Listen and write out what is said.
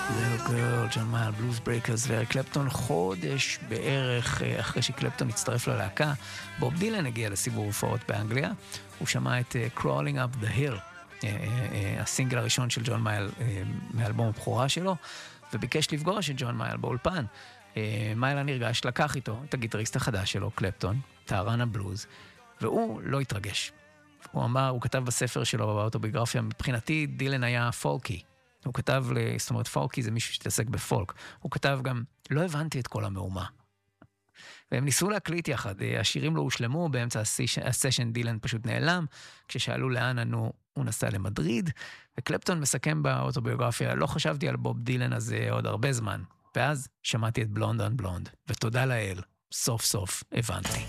Little Girl, ג'ון מייל, בלוז ברייקרס ואריק קלפטון. חודש בערך אחרי שקלפטון הצטרף ללהקה, בוב דילן הגיע לסיבוב הופעות באנגליה. הוא שמע את Crawling Up the Hill, הסינגל הראשון של ג'ון מייל מאלבום הבכורה שלו, וביקש לפגוש את ג'ון מייל באולפן. מייל נרגש, לקח איתו את הגיטריסט החדש שלו, קלפטון, טהרן הבלוז, והוא לא התרגש. הוא אמר, הוא כתב בספר שלו, באוטוביוגרפיה, מבחינתי דילן היה פולקי. הוא כתב, זאת אומרת, פולקי זה מישהו שתעסק בפולק. הוא כתב גם, לא הבנתי את כל המהומה. והם ניסו להקליט יחד, השירים לא הושלמו, באמצע הסשן דילן פשוט נעלם, כששאלו לאן ענו, הוא נסע למדריד, וקלפטון מסכם באוטוביוגרפיה, לא חשבתי על בוב דילן הזה עוד הרבה זמן, ואז שמעתי את בלונד און בלונד, ותודה לאל, סוף סוף הבנתי.